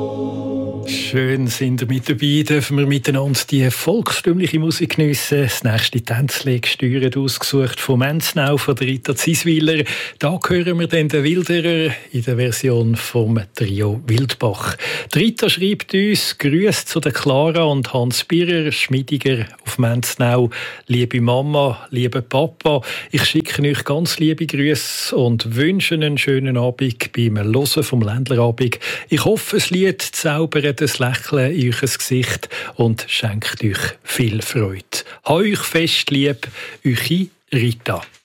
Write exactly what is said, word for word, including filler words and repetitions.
Schön sind ihr mit dabei, dürfen wir miteinander die volkstümliche Musik geniessen. Das nächste Tänzchen gesteuert, ausgesucht von Menznau, von der Rita Ziswiler. Da hören wir dann den Wilderer in der Version vom Trio Wildbach. Die Rita schreibt uns Grüße zu der Clara und Hans Birrer, Schmiediger auf Menznau. Liebe Mama, liebe Papa, ich schicke euch ganz liebe Grüße und wünsche einen schönen Abend beim Hören vom Ländlerabend. Ich hoffe, das Lied zaubert das Lächeln in euer Gesicht und schenkt euch viel Freude. Hab euch fest lieb, eure Rita.